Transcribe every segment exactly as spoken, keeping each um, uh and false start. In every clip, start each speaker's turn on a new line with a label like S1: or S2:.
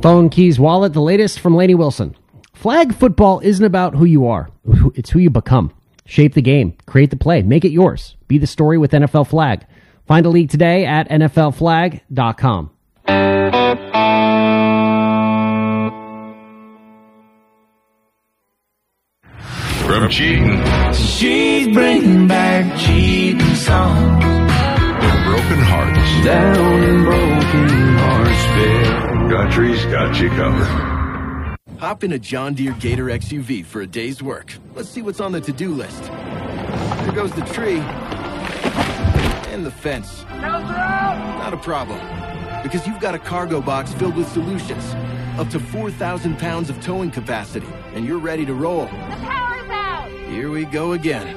S1: Phone, keys, wallet, the latest from Lainey Wilson. Flag football isn't about who you are. It's who you become. Shape the game. Create the play. Make it yours. Be the story with N F L Flag. Find a league today at N F L flag dot com.
S2: From cheating,
S3: she's bringing back cheating songs.
S2: And broken hearts,
S3: down in broken Hartsville.
S2: Country's got you covered.
S4: Hop in a John Deere Gator X U V for a day's work. Let's see what's on the to-do list. There goes the tree. And the fence. Not a problem. Because you've got a cargo box filled with solutions. Up to four thousand pounds of towing capacity. And you're ready to roll.
S5: The power's out!
S4: Here we go again.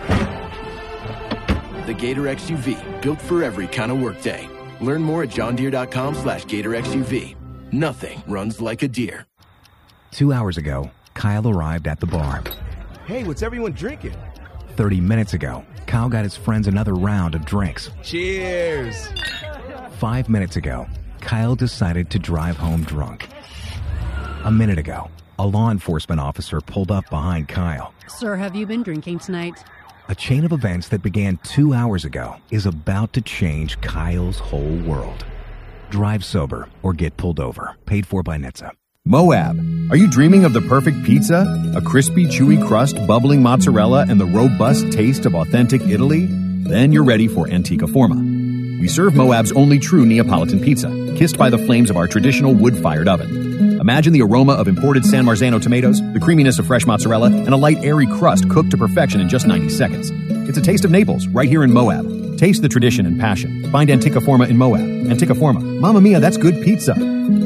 S4: The Gator X U V. Built for every kind of workday. Learn more at johndeere.com slash Gator X U V. Nothing runs like a deer.
S6: Two hours ago, Kyle arrived at the bar.
S7: Hey, what's everyone drinking?
S6: Thirty minutes ago, Kyle got his friends another round of drinks.
S7: Cheers!
S6: Five minutes ago, Kyle decided to drive home drunk. A minute ago, a law enforcement officer pulled up behind Kyle.
S8: Sir, have you been drinking tonight?
S6: A chain of events that began two hours ago is about to change Kyle's whole world. Drive sober or get pulled over. Paid for by N H T S A.
S9: Moab. Are you dreaming of the perfect pizza? A crispy, chewy crust, bubbling mozzarella, and the robust taste of authentic Italy? Then you're ready for Antica Forma. We serve Moab's only true Neapolitan pizza, kissed by the flames of our traditional wood-fired oven. Imagine the aroma of imported San Marzano tomatoes, the creaminess of fresh mozzarella, and a light, airy crust cooked to perfection in just ninety seconds. It's a taste of Naples, right here in Moab. Taste the tradition and passion. Find Antica Forma in Moab. Antica Forma. Mamma mia, that's good pizza.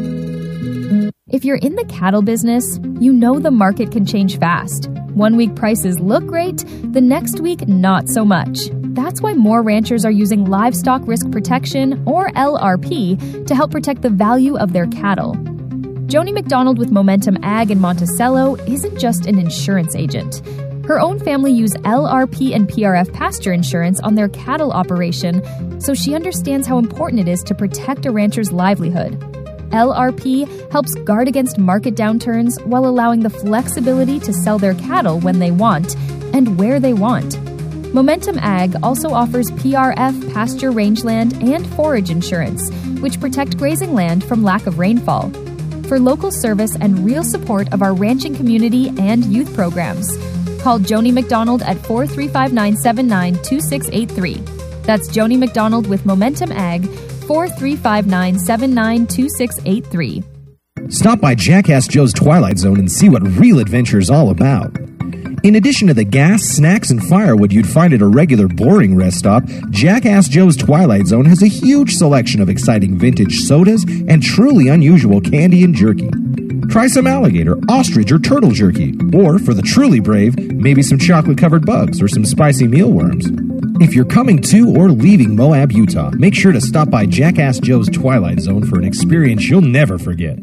S10: If you're in the cattle business, you know the market can change fast. One week prices look great, the next week not so much. That's why more ranchers are using Livestock Risk Protection, or L R P, to help protect the value of their cattle. Joni McDonald with Momentum Ag in Monticello isn't just an insurance agent. Her own family use L R P and P R F pasture insurance on their cattle operation, so she understands how important it is to protect a rancher's livelihood. L R P helps guard against market downturns while allowing the flexibility to sell their cattle when they want and where they want. Momentum Ag also offers P R F pasture rangeland and forage insurance, which protect grazing land from lack of rainfall. For local service and real support of our ranching community and youth programs, call Joni McDonald at four three five, nine seven nine, two six eight three. That's Joni McDonald with Momentum Ag, four three five, nine seven nine, two six eight three.
S11: Stop by Jackass Joe's Twilight Zone and see what real adventure is all about. In addition to the gas, snacks, and firewood you'd find at a regular boring rest stop, Jackass Joe's Twilight Zone has a huge selection of exciting vintage sodas and truly unusual candy and jerky. Try some alligator, ostrich, or turtle jerky. Or, for the truly brave, maybe some chocolate-covered bugs or some spicy mealworms. If you're coming to or leaving Moab, Utah, make sure to stop by Jackass Joe's Twilight Zone for an experience you'll never forget.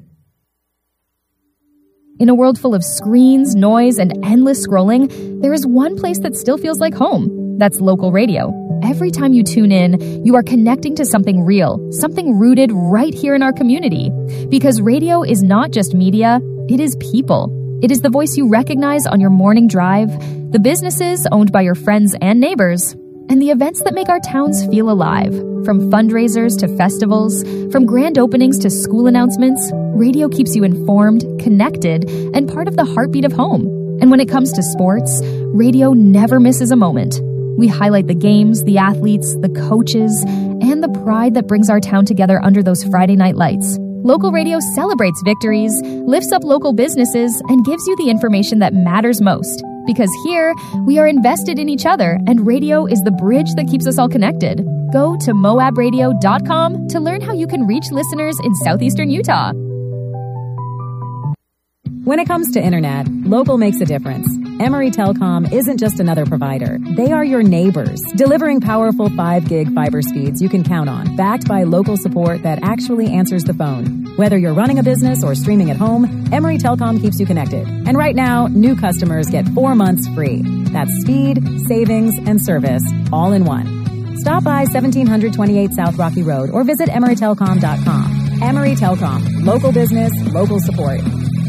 S10: In a world full of screens, noise, and endless scrolling, there is one place that still feels like home. That's local radio. Every time you tune in, you are connecting to something real, something rooted right here in our community. Because radio is not just media, it is people. It is the voice you recognize on your morning drive, the businesses owned by your friends and neighbors, and the events that make our towns feel alive. From fundraisers to festivals, from grand openings to school announcements, radio keeps you informed, connected, and part of the heartbeat of home. And when it comes to sports, radio never misses a moment. We highlight the games, the athletes, the coaches, and the pride that brings our town together under those Friday night lights. Local radio celebrates victories, lifts up local businesses, and gives you the information that matters most. Because here, we are invested in each other, and radio is the bridge that keeps us all connected. Go to moab radio dot com to learn how you can reach listeners in southeastern Utah.
S12: When it comes to internet, local makes a difference. Emory Telecom isn't just another provider. They are your neighbors, delivering powerful five gig fiber speeds you can count on, backed by local support that actually answers the phone. Whether you're running a business or streaming at home, Emory Telecom keeps you connected. And right now, new customers get four months free. That's speed, savings, and service all in one. Stop by seventeen twenty-eight South Rocky Road or visit emory telecom dot com. Emory Telecom. Local business, local support.